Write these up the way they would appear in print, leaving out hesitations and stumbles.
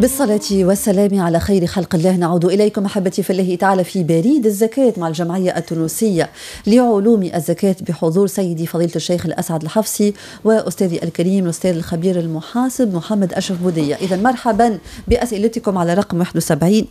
بالصلاة والسلام على خير خلق الله. نعود إليكم أحبتي في الله تعالى في بريد الزكاة مع الجمعية التونسية لعلوم الزكاة بحضور سيدي فضيلة الشيخ الأسعد الحفصي وأستاذي الكريم الأستاذ الخبير المحاسب محمد أشرف بودية. إذا مرحبا بأسئلتكم على رقم 71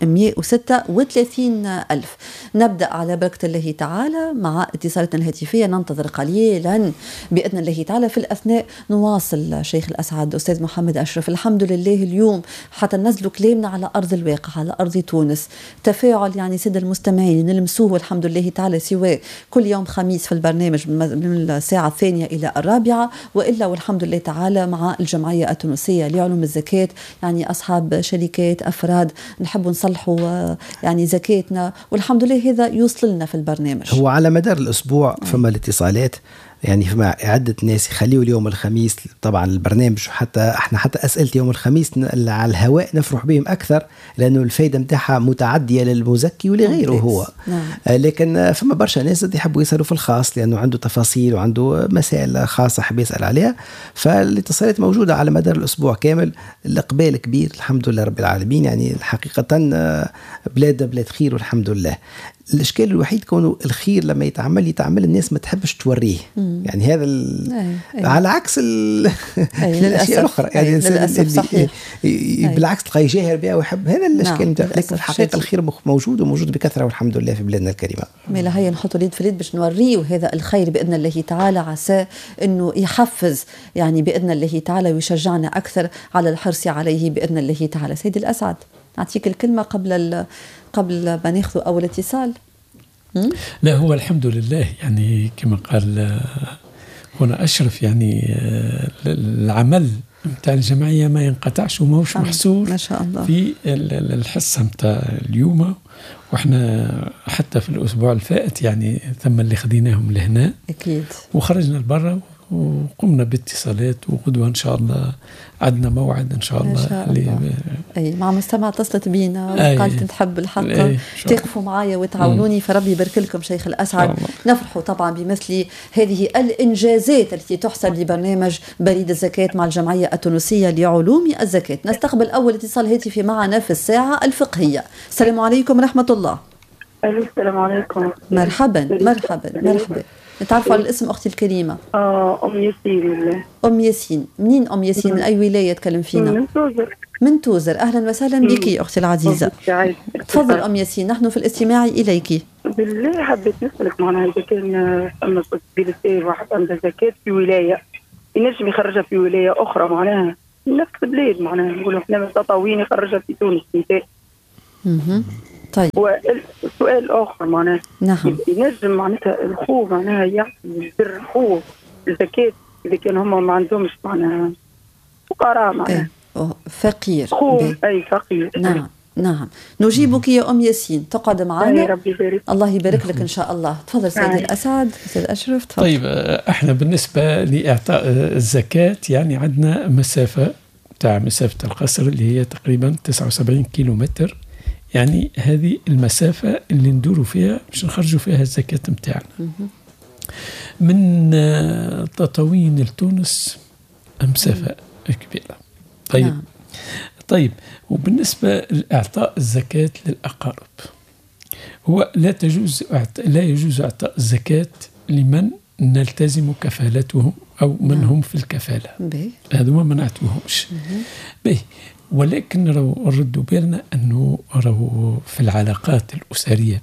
136 ألف. نبدأ على بركة الله تعالى مع اتصالاتنا الهاتفية. ننتظر قليلا بإذن الله تعالى. في الأثناء نواصل شيخ الأسعد أستاذ محمد أشرف. الحمد لله اليوم حتى ننزلوا كلامنا على أرض الواقع، على أرض تونس. تفاعل يعني سيد المستمعين نلمسوه الحمد لله تعالى، سواء كل يوم خميس في البرنامج من الساعة 2 إلى 4، وإلا والحمد لله تعالى مع الجمعية التونسية لعلوم الزكاة، يعني أصحاب شركات أفراد نحب نصلحوا يعني زكاتنا، والحمد لله هذا يوصل لنا في البرنامج. هو على مدار الأسبوع فما الاتصالات، يعني فما عدة ناس يخليوا اليوم الخميس طبعا البرنامج، حتى أسئلة يوم الخميس على الهواء نفرح بهم أكثر، لأنه الفايدة متاعها متعدية للمزكي ولغيره هو. لكن فما برشا ناس يحبوا يسألوا في الخاص، لأنه عنده تفاصيل وعنده مسائل خاصة حب يسأل عليها. فالاتصالات موجودة على مدار الأسبوع كامل. الإقبال كبير الحمد لله رب العالمين، يعني حقيقة بلاد خير والحمد لله. الإشكال الوحيد كونه الخير لما يتعمل الناس ما تحبش توريه، يعني هذا على عكس الأشياء الأخرى، يعني بالعكس تلقى يجاهر بها ويحب، هذا الإشكال. لكن الحقيقة الخير موجود بكثرة والحمد لله في بلادنا الكريمة. ما هي نحط اليد في اليد باش نوريه هذا الخير بإذن الله تعالى، عسى إنه يحفز يعني بإذن الله تعالى ويشجعنا أكثر على الحرص عليه بإذن الله تعالى. سيد الأسعد نعطيك الكلمة قبل ما ناخذ أول اتصال. لا، هو الحمد لله يعني كما قال هنا أشرف، يعني العمل متاع الجمعية ما ينقطعش وماهوش محصور ما شاء الله في الحصة متاع اليوم. وإحنا حتى في الأسبوع الفائت يعني ثم اللي خديناهم لهنا أكيد، وخرجنا لبرا وقمنا باتصالات، وغدوة إن شاء الله عندنا موعد إن شاء الله. أي مع مستمع اتصلت بينا وقالت تحب الحق تقفوا معايا وتعاونوني، فربي يبارك لكم شيخ الأسعد. نفرحوا طبعا بمثل هذه الإنجازات التي تحسب لبرنامج بريد الزكاة مع الجمعية التونسية لعلوم الزكاة. نستقبل أول اتصال هاتفي معنا في الساعة الفقهية. السلام عليكم ورحمة الله. السلام عليكم. مرحبا. نتعرفوا على الاسم أختي الكريمة؟ أم ياسين. أم ياسين، منين أم ياسين؟ من أي ولاية تكلم فينا؟ من توزر. أهلا وسهلا بك أختي العزيزة. تفضل أم ياسين، نحن في الاستماع إليك. بالله حبيت نسألك معناها إذا كان أما بوسيبيليتي واحد عنده زكاة في ولاية ينجم يخرجها في ولاية أخرى، معناها نفس البلاد، معناها نقولوا إحنا مستطاوين يخرجها في تونس مثال. طيب، والسؤال الآخر معناها نعم، ينجم معناتها الخو معناها يعطي سر الخو الزكاة إذا كان هم ما عندهمش معناها فقراء، معناها فقير أي فقير. نعم نجيبك يا أم ياسين، تقعد معنا. ربي يبارك. الله يبارك لك إن شاء الله. تفضل سيدي الأسعد. سيد أشرف تفضل. طيب، احنا بالنسبة لإعطاء الزكاة يعني عندنا مسافة القصر اللي هي تقريبا 79 كيلومتر، يعني هذه المسافة اللي ندوروا فيها باش نخرجوا فيها الزكاة متاعنا. من تطاوين لتونس مسافة كبيرة. طيب وبالنسبة لإعطاء الزكاة للأقارب، هو لا يجوز إعطاء الزكاة لمن نلتزم كفالتهم أو من هم في الكفالة، هذا ما منعتوهمش. ولكن ردوا بالنا أنه في العلاقات الأسرية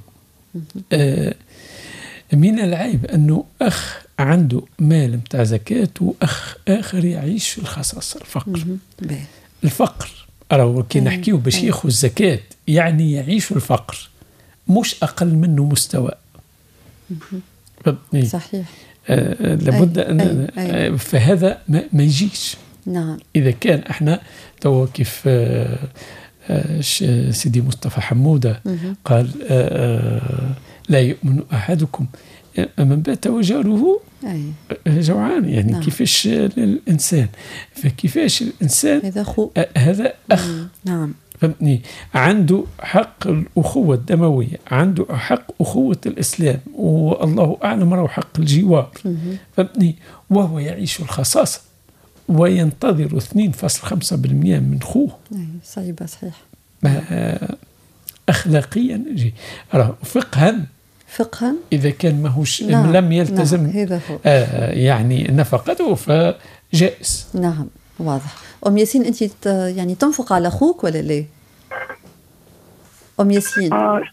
من العيب أنه أخ عنده مال متاع زكاة وأخ آخر يعيش في الخصاصة، الفقر. كي نحكيه باش ياخذ الزكاة يعني يعيش في الفقر، مش أقل منه مستوى. صحيح. لابد أن فهذا ما يجيش. نعم. إذا كان احنا تو كيف سيدي مصطفى حمودة قال لا يؤمن أحدكم من بات وجاره جوعان، يعني نعم. كيفاش الإنسان، فكيفاش الإنسان هذا أخ. نعم. فهمتني، عنده حق الأخوة الدموية، عنده حق أخوة الإسلام، والله أعلم له حق الجوار. فهمتني، وهو يعيش الخصاصة وينتظر 2.5% من خوه. صعيبة صحيح. أخلاقيا فقها إذا كان ماهوش لم يلتزم يعني نفقته فجائز. نعم واضح. أم ياسين أنت يعني تنفق على أخوك ولا لا؟ أم ياسين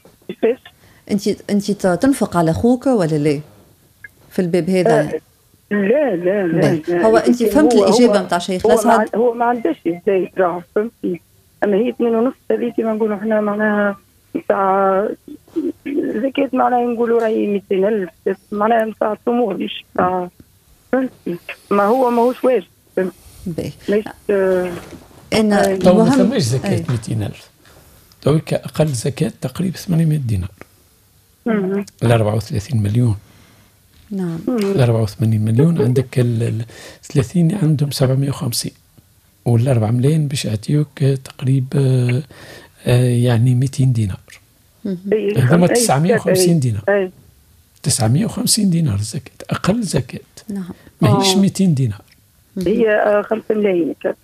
أنت تنفق على أخوك ولا لا في الباب هذا؟ لا. هو أنت فهمت الإجابة متاع شيخ الأسعد؟ هو ما عندهش زي فهمتي. أما هي 2.5 هذه كما نقولوا إحنا معناها نتاع زكاة معناها نقولوا راهي 200,000 معناها نتاع الطموح مش نتاع فهمتي. ماهوش واجب فهمتي. ليش أنا ما ثماش زكاة 200,000. توك أقل زكاة تقريبا 800 دينار. ال 34 مليون. نعم. ال 84 مليون عندك ال 30 عندهم 750 وال 4 ملايين باش يعطيوك تقريبا يعني 200 دينار. هذوما 950 دينار. 950 دينار زكاة أقل زكاة. نعم. ماهيش 200 دينار. هي 5 ملايين كذا.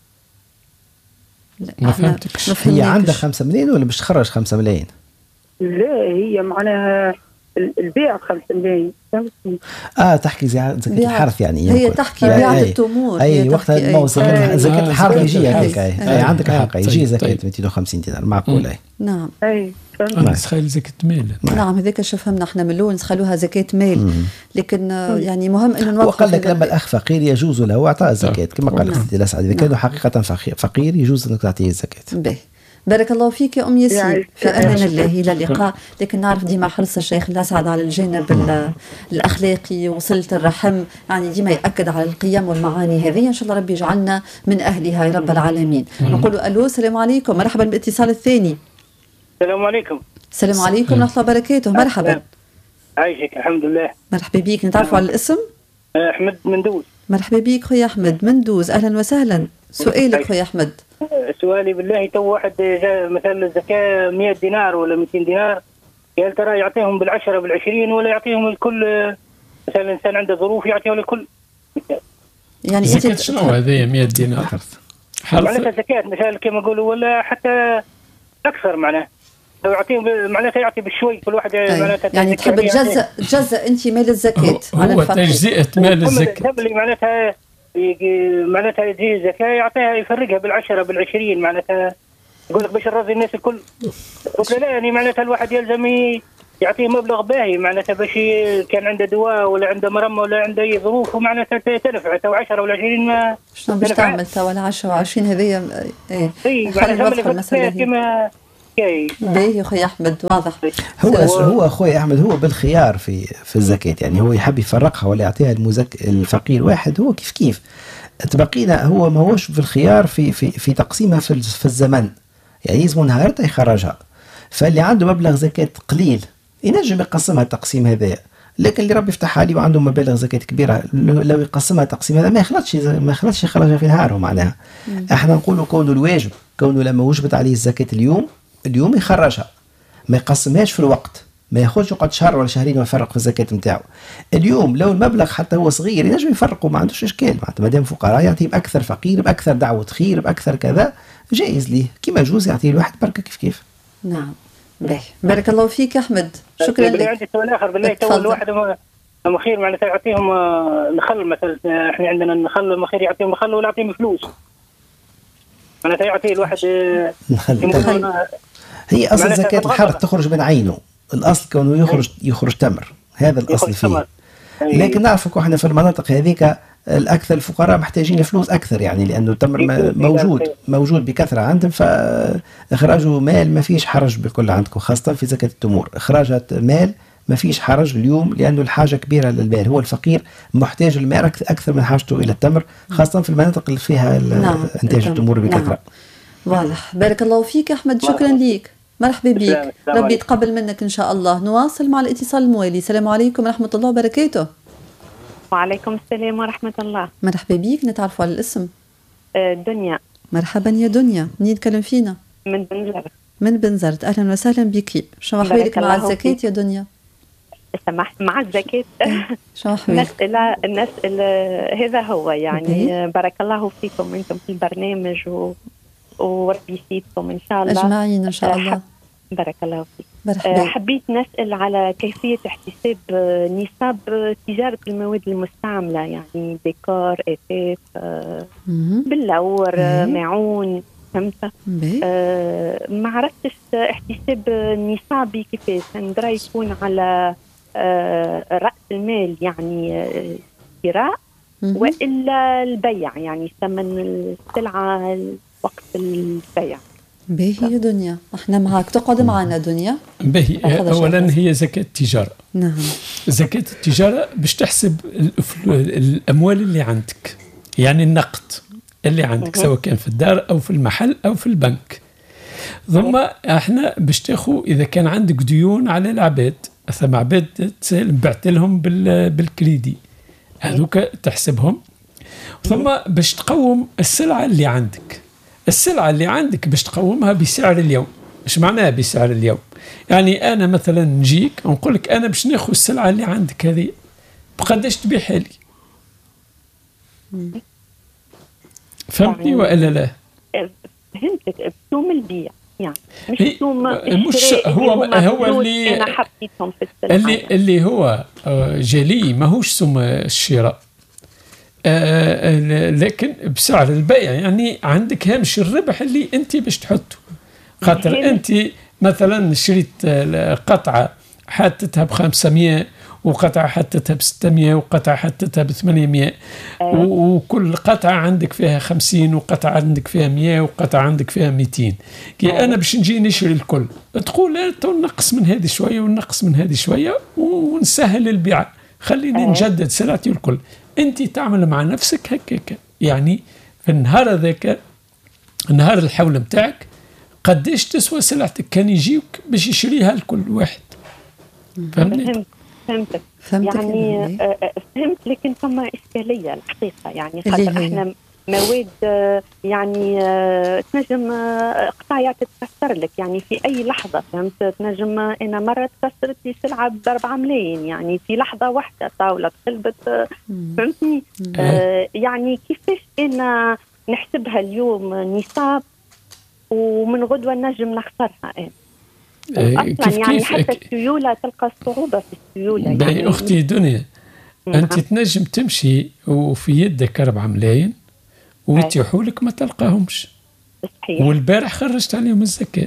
ما فهمتكش. هي عندها 5 ملايين ولا باش تخرج 5 ملايين؟ لا هي معناها البيع 5 ملايين. تحكي زكاة الحرث يعني. هي تحكي بيع التمور. أي وقتها زكاة الحرث يجي هذيك. عندك حق يجي زكاة 250 دينار معقول. نعم. نسخيل زكاة مال. نعم هذاك شو فهمنا احنا من الأول نسخلوها زكاة مال. لكن يعني مهم انه نوضح. وقال لك لما الاخ فقير يجوز له اعطاء الزكاة كما قال سيدي الأسعد. اذا كان حقيقة فقير يجوز انك تعطيه الزكاة. بارك الله فيك يا أم ياسين. في أمان الله إلى اللقاء. لكن نعرف ديما حرص الشيخ الأسعد على الجانب الأخلاقي وصلة الرحم يعني ديما يأكد على القيم والمعاني هذه. إن شاء الله ربي يجعلنا من أهلها يا رب العالمين. نقول ألو السلام عليكم. مرحبا بالاتصال الثاني. السلام عليكم. السلام عليكم ورحمة الله وبركاته. مرحبا. عايشك الحمد لله. مرحبا بيك. نتعرفوا على الاسم؟ أحمد مندوز. مرحبا بيك خويا أحمد مندوز. أهلا وسهلا. سؤالك خويا أحمد. سؤالي بالله تو واحد مثلا الزكاة 100 دينار ولا 200 دينار قال ترى يعطيهم بال10 بال20 ولا يعطيهم الكل. مثلا الإنسان عنده ظروف يعطيه الكل. يعني زكاة شنو هذه 100 دينار؟ معناتها زكاة مثلا كما يقولوا ولا حتى أكثر معناه. لو يعطيهم معناتها يعطي بالشوي كل واحد معناتها. يعني تحب تجزأ أنت مال الزكاة على الفقير. هو تجزئة مال الزكاة. معناتها يجي الزكاة يعطيها يفرقها بال10 بال20 معناتها يقول لك باش نرضي الناس الكل. لا يعني معناتها الواحد يلزم يعطيه مبلغ باهي معناتها باش كان عنده دواء ولا عنده مرمى ولا عنده أي ظروف ومعناتها تنفع. تو 10 ولا 20 ما شنو باش تعمل تو ولا 10 و20 هذه معناتها كما باهي خويا أحمد واضح. هو خويا أحمد هو بالخيار في الزكاة يعني هو يحب يفرقها ولا يعطيها الفقير واحد هو كيف تبقينا هو ما هوش في الخيار في تقسيمها في الزمن يعني يزمو نهارتها يخرجها. فاللي عنده مبلغ زكاة قليل ينجم يقسمها التقسيم هذا. لكن اللي ربي يفتح عليه وعنده مبالغ زكاة كبيرة لو يقسمها تقسيم هذا ما يخلطش يخرجها في نهاره معناها. احنا نقولوا كونه الواجب كونه لما وجبت عليه الزكاة اليوم يخرجها ما يقسمهاش في الوقت ما ياخذش يقعد شهر ولا شهرين ويفرق في الزكاة نتاعو. اليوم لو المبلغ حتى هو صغير ينجم يفرقوا ما عندوش اشكال معناتها ما دام فقراء يعطيه باكثر فقير باكثر دعوة خير باكثر كذا جائز ليه كيما يجوز يعطيه الواحد بركة كيف. نعم باهي بارك الله فيك أحمد شكرا لك. عندي سؤال آخر بالله تو الواحد مخير معناتها يعطيهم نخل مثلا احنا عندنا النخل مخير يعطيهم نخل ولا يعطيهم فلوس معناتها يعطيه الواحد هي أصل زكاة الحرث تخرج من عينه. الأصل كونه يخرج تمر هذا الأصل فيه. لكن نعرفك احنا في المناطق هذيك الأكثر الفقراء محتاجين فلوس أكثر يعني لأنه التمر موجود بكثرة عندهم فإخراجه مال ما فيش حرج بكل عندكم خاصة في زكاة التمور. إخراجة مال ما فيش حرج اليوم لأنه الحاجة كبيرة للمال. هو الفقير محتاج المال أكثر من حاجته إلى التمر خاصة في المناطق اللي فيها إنتاج التمور بكثرة. واضح. بارك الله فيك أحمد شكرا ليك. مرحبا بك ربي يتقبل منك إن شاء الله. نواصل مع الاتصال الموالي. السلام عليكم ورحمة الله وبركاته. وعليكم السلام ورحمة الله. مرحبا بك نتعرفوا على الاسم. دنيا. مرحبا يا دنيا. منين تكلم فينا؟ من بنزرت. من بنزرت. أهلا وسهلا بك. شو أحوالك مع الزكاة يا دنيا؟ سمحت مع الزكاة. نسأل هذا هو يعني بارك الله فيكم أنتم في البرنامج وربي يفيدكم إن شاء الله أجمعين إن شاء الله. بارك الله فيك. حبيت نسأل على كيفية احتساب نصاب تجارة المواد المستعملة، يعني ديكور، إثاث، بلور، معون، فهمت؟ ما عرفتش احتساب نصابي كيفاش. ندرى يكون على رأس المال يعني شراء وإلا البيع، يعني ثمن السلعة وقت البيع. باهي دنيا، احنا معاك، تقعد معنا دنيا. باهي، اولا هي زكاة التجارة. نعم. زكاة التجارة باش تحسب الاموال اللي عندك، يعني النقد اللي عندك سواء كان في الدار او في المحل او في البنك. ثم احنا باش تاخو اذا كان عندك ديون على العباد، ثم عباد بعت لهم بالكريدي، هذوك تحسبهم. ثم باش تقوم السلعة اللي عندك. السلعة اللي عندك باش تقومها بسعر اليوم. مش معناها بسعر اليوم، يعني أنا مثلا نجيك ونقول لك أنا باش ناخذ السلعة اللي عندك هذه بقداش تبيعها لي. فهمتني ولا لا؟ فهمتك. بسوم البيع يعني مش بسوم مش هو اللي أنا حبيتهم في السلعة اللي هو جلي، ماهوش سوم الشراء. لكن بسعر البيع، يعني عندك هامش الربح اللي انت باش تحطه. خاطر انت مثلا شريت قطعه حطتها ب500 وقطعه حطتها ب600 وقطعه حطتها ب800 وكل قطعه عندك فيها 50 وقطعه عندك فيها 100 وقطعه عندك فيها 200. كي انا باش نجي نشري الكل تقول نقص من هذه شويه ونقص من هذه شويه ونسهل البيع، خليني نجدد سلعتي الكل. انت تعمل مع نفسك هكاك، يعني في النهار هذاك، النهار الحول متاعك، قديش تسوى سلعتك كان يجيوك باش يشريها لكل واحد. فهمتك يعني فهمت. لكن ثم إشكالية الحقيقة، يعني خاطر احنا مواد يعني تنجم قطايع تتكسر لك يعني في أي لحظة. فهمت؟ تنجم أنا مرة تكسرت لي سلعة ب4 ملايين يعني في لحظة واحدة، طاولة قلبت. فهمتني؟ يعني كيفاش أنا نحسبها اليوم نصاب ومن غدوة نجم نخسرها أنا؟ أصلا يعني حتى السيولة تلقى الصعوبة في السيولة. يعني أختي دنيا، أنت تنجم تمشي وفي يدك 4 ملايين ويتيحوا لك ما تلقاهمش، صحيح. والبارح خرجت عليهم الزكاة.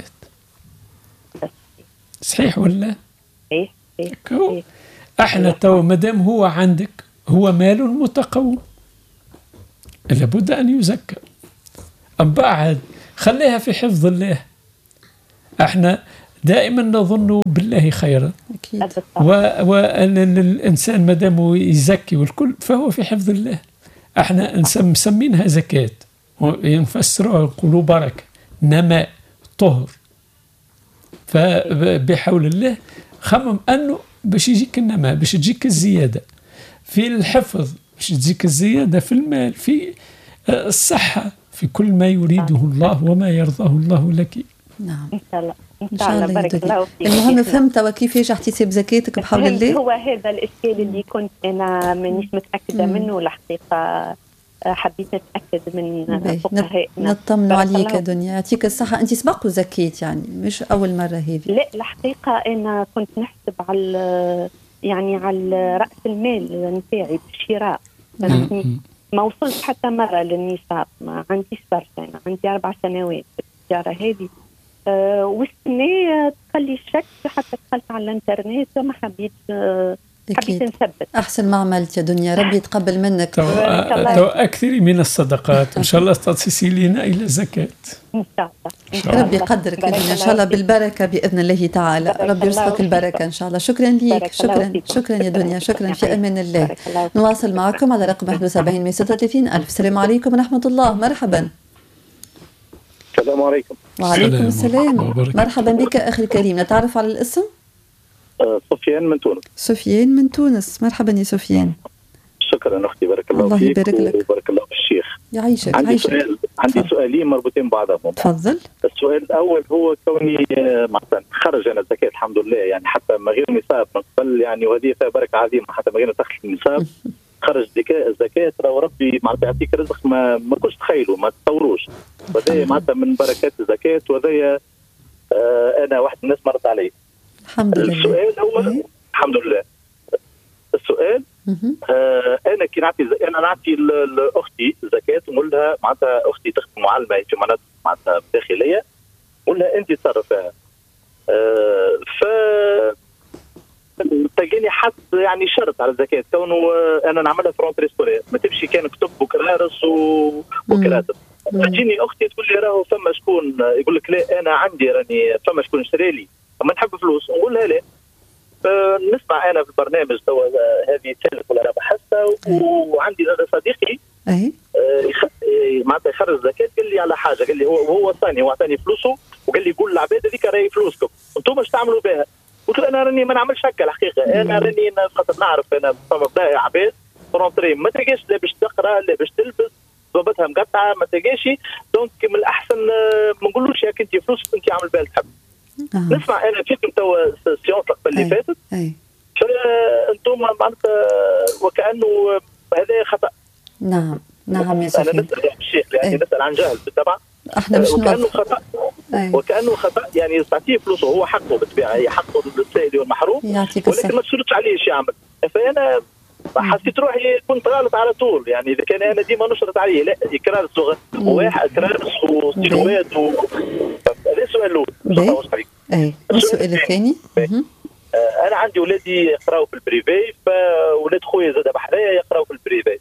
صحيح ولا؟ صحيح. احنا تو مادام هو عندك هو مال متقوم لابد أن يزكى. أم بعد خليها في حفظ الله. احنا دائما نظن بالله خيرا، والإنسان مادام يزكي والكل فهو في حفظ الله. احنا مسمينها زكاة وينفسروها يقولوا بركة، نماء، طهر. فبحول الله خمم أنه باش يجيك النماء، باش تجيك الزيادة في الحفظ، باش تجيك الزيادة في المال، في الصحة، في كل ما يريده الله وما يرضاه الله لك. نعم إن شاء الله. إن شاء الله. بارك الله فيك. المهم فهمت وكيفاش احتساب زكاتك بحول الله. هو هذا الإشكال اللي كنت أنا مانيش متأكدة منه الحقيقة. حبيت نتأكد من فقهائنا. نطمن عليك يا دنيا، يعطيك الصحة. أنت سبق وزكيت يعني مش أول مرة هذه؟ لا الحقيقة أنا كنت نحسب على يعني على رأس المال نتاعي بالشراء. ما وصلت حتى مرة للنصاب، ما عنديش برشا. أنا عندي 4 سنوات في التجارة هذه. والسنة تخلي الشك، حتى دخلت على الانترنت ما حبيت نثبت. أحسن ما عملت يا دنيا، ربي يتقبل منك. تو أكثري من الصدقات إن شاء الله تتصلينا إلى زكاة. إن شاء الله. ربي يقدرك يا دنيا إن شاء الله بالبركة بإذن الله تعالى. ربي يرزقك البركة إن شاء الله. شكرا ليك. شكرا يا دنيا. شكرا في أمان الله. نواصل معكم على رقم 71 136 ألف. السلام عليكم ورحمة الله. مرحبا. السلام عليكم. وعليكم السلام. مرحبا بك أخي الكريم، نتعرف على الاسم؟ سفيان من تونس. سفيان من تونس، مرحبا يا سفيان. شكرا أختي، بارك الله فيك. الله يبارك لك. وبارك الله في الشيخ. يعيشك. عندي سؤالين مربوطين بعضهم. تفضل. السؤال الاول هو كوني مثلا خرج انا الزكاه الحمد لله، يعني حتى من غير نصاب من قبل، يعني وهذه فيها بركه عظيمه، حتى من غير تدخل النصاب خرج الزكاه، راه ربي معناتها يعطيك رزق ما كنتش تخيلوا، ما تتصوروش. وهذا معناتها من بركات الزكاه، وهذا انا واحد من الناس مرت عليه. الحمد لله. السؤال هو الحمد لله. السؤال انا كي نعطي لاختي زكاه، نقول لها معناتها اختي تخدم معلمه في مناطق معناتها داخليه، نقول لها انت تصرف فيها. ف تلقاني حط يعني شرط على الزكاه، كونه انا نعملها في رونتري سكولير، ما تمشي كان كتب وكرارس وكراتب. تجيني اختي تقول لي راهو فما شكون يقول لك لا انا عندي راني فما شكون اشتري لي اما نحب فلوس، نقول لها لا. نسمع انا في البرنامج توا هذه ثالث ولا رابع حصه، وعندي صديقي معناتها يخرج زكاه، قال لي على حاجه، قال لي هو وصاني، هو اعطاني فلوسه وقال لي قول للعباد هذيك راهي فلوسكم انتم ايش تعملوا بها؟ قلت له انا راني ما نعملش هكا الحقيقه، انا راني خاطر نعرف انا فما بضائع عباد فرونتري ما تلقاش لا باش تقرا لا باش تلبس، ضربتها مقطعه ما تلقاش، دونك من الاحسن ما نقولوش ياك انت فلوسك انت عامل بها اللي تحب. نسمع انا فيكم توا السيونس اللي فاتت، فانتم معناتها وكانه هذا خطا. نعم يا سفيان. انا نسال الشيخ يعني نسال عن جهل بالطبع، احنا مش وكانه خطا. وكانه خطا، يعني تعطيه فلوسه هو حقه بالطبيعه، هي حقه للسائل والمحروم، ولكن ما تشرطش عليه ايش يعمل. فانا حسيت روحي كنت غلط على طول، يعني اذا كان انا ديما نشرط عليه لا اكرار صغير واحد اكرار وستيروات هذا السؤال الاول. السؤال الثاني، انا عندي ولادي يقراوا في البريفي، فولاد خويا زاد بحريه يقراوا في البريفي،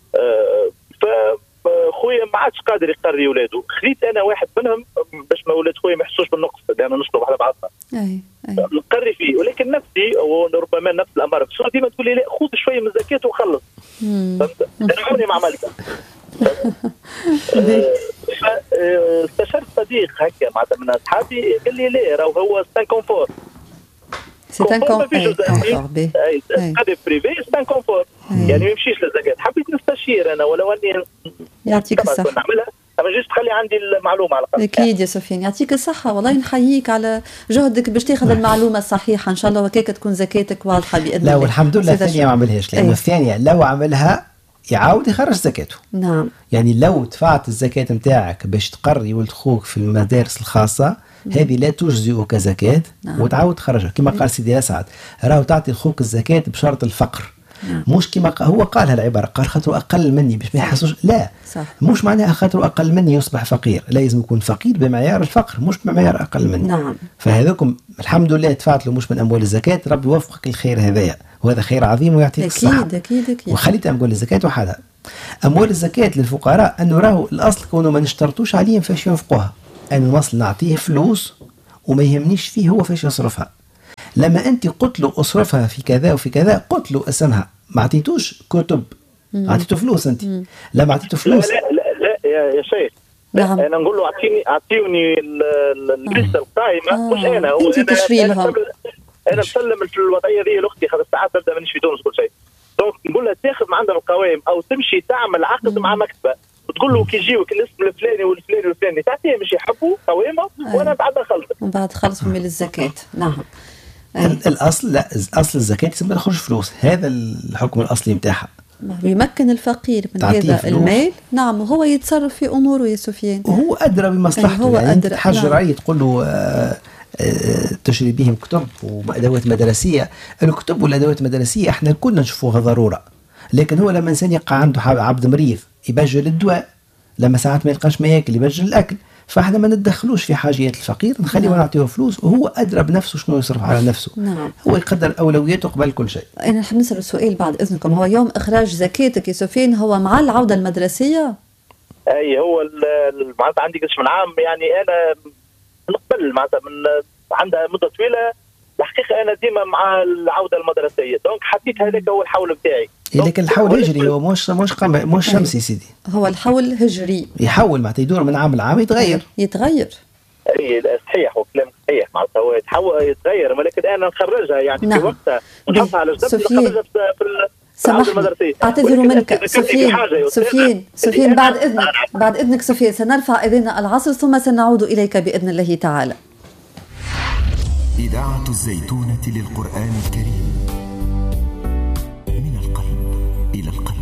فخويا ما عادش قادر يقري ولاده، خليت انا واحد منهم باش ما ولاد خويا ما يحسوش بالنقص، لان نشرب على بعضنا نقري فيه، ولكن نفسي وربما نفس الامر بس ديما تقول لي لا خذ شويه من الزكاه وخلص، فهمت؟ انا عمري ما عملت. استشرت صديق هكا معناتها من اصحابي قال لي لا راهو هو سان كونفور. سي ان كونفور هذا بريفي سي ان كونفور، يعني ما يمشيش للزكاه. حبيت نستشير انا ولو اني يعطيك الصحه نعملها، اما جيت تخلي عندي المعلومه على الاقل. اكيد يا سفيان، يعطيك الصحه، والله نحييك على جهدك باش تاخذ المعلومه الصحيحه، ان شاء الله وكيك تكون زكاتك واضحه باذن الله. لا والحمد لله الثانيه ما عملهاش، لانه الثانيه لو عملها يعاود يخرج زكاته. نعم. يعني لو دفعت الزكاه نتاعك باش تقري ولد خوك في المدارس الخاصه، هذه لا تجزئك زكاه. نعم. وتعاود تخرجها كما قال سيدي اسعد، راهو تعطي لخوك الزكاه بشرط الفقر. نعم. مش كما هو قال هالعباره، قال خاطر اقل مني باش ما يحسوش، لا صح. مش معناها خاطر اقل مني يصبح فقير، لازم يكون فقير بمعيار الفقر مش بمعيار اقل مني. نعم. فهذوكم الحمد لله دفعت له مش من اموال الزكاه، ربي يوفقك الخير هذايا، وهذا خير عظيم ويعطيك الصحه. اكيد. وخليت اموال الزكاه وحدها. اموال الزكاه للفقراء انه راهو الاصل كونه ما نشترطوش عليهم فاش ينفقوها، انه الاصل نعطيه فلوس وما يهمنيش فيه هو فاش يصرفها. لما انت قلت له اصرفها في كذا وفي كذا، قلت له اسمها، ما عطيتوش كتب، عطيته فلوس انت. لا ما عطيته فلوس. لا يا شيخ. نعم. انا نقول له اعطيني الليسته القائمه، مش انا هو انا مسلم في الوضعيه ذي لاختي، خاطر ساعات تبدا مانيش في تونس كل شيء، دونك نقول لها تاخذ من عندنا القوائم او تمشي تعمل عقد مع مكتبه وتقول له كي يجيوك الاسم الفلاني والفلاني والفلاني تعطيه مش يحبوا قوائمه وانا بعد نخلص من بعد خلص من الزكاه. نعم. الاصل لا، اصل الزكاه لازم تخرج فلوس، هذا الحكم الاصلي نتاعها. يمكن الفقير من هذا المال، نعم، وهو يتصرف في اموره يا سفيان، وهو ادرى بمصلحته. هو يعني ادرى. حاج رعي تقول له تشري بهم كتب وادوات مدرسيه، الكتب والادوات المدرسيه احنا كلنا نشوفوها ضروره، لكن هو لما انسان يبقى عنده عبد مريض يبجل الدواء، لما ساعات ما يلقاش ما ياكل يبجل الاكل، فاحنا ما نتدخلوش في حاجيات الفقير، نخليه ونعطيه فلوس وهو ادرى بنفسه شنو يصرف على نفسه. نعم. هو يقدر اولوياته قبل كل شيء. انا نحب نسال السؤال بعد اذنكم، هو يوم اخراج زكاتك يا سفيان هو مع العوده المدرسيه؟ اي هو معناتها عندي قسم العام، يعني انا نقبل معناتها من عندها مده طويله الحقيقه، انا ديما مع العوده المدرسيه، دونك حطيت هذاك هو الحول بتاعي. لكن الحول هجري، هو مش شمسي سيدي، هو الحول هجري، يحول معناتها يدور من عام لعام يتغير. اي صحيح، وكلامك صحيح، معناتها هو يتغير، ولكن انا نخرجها يعني في وقتها ونحطها على جنب، نخرجها أعتذر منك سفيان بعد إذنك سفيان سنرفع إذن العصر ثم سنعود إليك بإذن الله تعالى. إذاعة الزيتونة للقرآن الكريم، من القلب إلى القلب.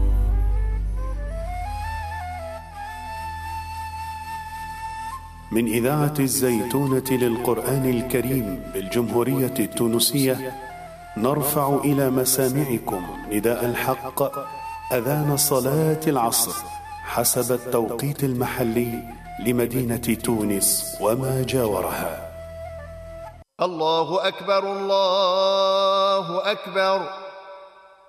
من إذاعة الزيتونة للقرآن الكريم بالجمهورية التونسية نرفع إلى مسامعكم نداء الحق أذان صلاة العصر حسب التوقيت المحلي لمدينة تونس وما جاورها. الله أكبر الله أكبر.